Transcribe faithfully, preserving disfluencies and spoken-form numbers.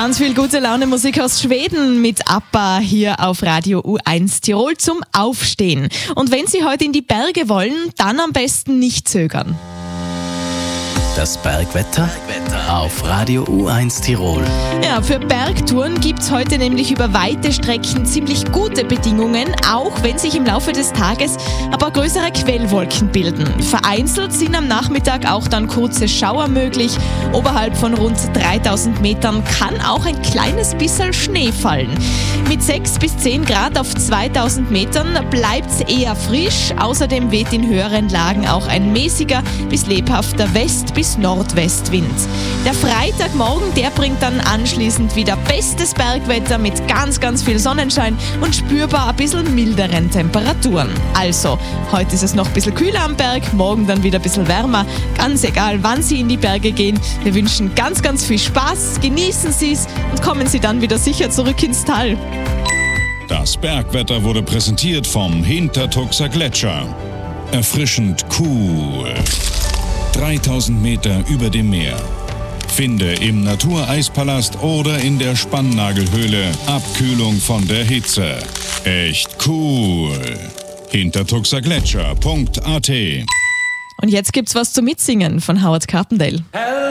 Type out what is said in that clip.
Ganz viel gute Laune Musik aus Schweden mit ABBA hier auf Radio U eins Tirol zum Aufstehen. Und wenn Sie heute in die Berge wollen, dann am besten nicht zögern. Das Bergwetter auf Radio U eins Tirol. Ja, für Bergtouren gibt's heute nämlich über weite Strecken ziemlich gute Bedingungen, auch wenn sich im Laufe des Tages ein paar größere Quellwolken bilden. Vereinzelt sind am Nachmittag auch dann kurze Schauer möglich. Oberhalb von rund dreitausend Metern kann auch ein kleines bisschen Schnee fallen. Mit sechs bis zehn Grad auf zweitausend Metern bleibt's eher frisch. Außerdem weht in höheren Lagen auch ein mäßiger bis lebhafter West- bis Nordwestwind. Der Freitagmorgen, der bringt dann anschließend wieder bestes Bergwetter mit ganz, ganz viel Sonnenschein und spürbar ein bisschen milderen Temperaturen. Also, heute ist es noch ein bisschen kühler am Berg, morgen dann wieder ein bisschen wärmer. Ganz egal, wann Sie in die Berge gehen. Wir wünschen ganz, ganz viel Spaß, genießen Sie es und kommen Sie dann wieder sicher zurück ins Tal. Das Bergwetter wurde präsentiert vom Hintertuxer Gletscher. Erfrischend cool. dreitausend Meter über dem Meer. Finde im Natureispalast oder in der Spannnagelhöhle Abkühlung von der Hitze. Echt cool. hintertuxergletscher punkt a t. Und jetzt gibt's was zum Mitsingen von Howard Carpendale. Hello.